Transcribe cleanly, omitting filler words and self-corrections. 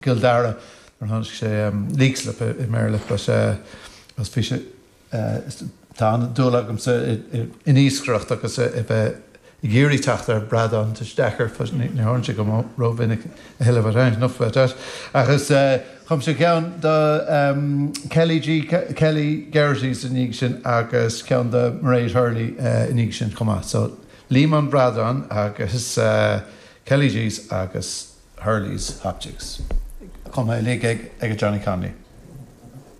Gildara ar tháinig sé lícslap I Maryland as fi sé tá dúla agam sa in íscrocht agus I bheith I géirí techt ar bradan tá stechar ní háin sé go róvinnig a heile bhrein nófuid agus chum sé ceann do Kelly Geraghty's in íg sin agus ceann do Mairead Hurley in íg sin chumá. So Líman Bradan agus Kelly G's agus Hurley's Haptics. Chumá lig ag Johnny Conley.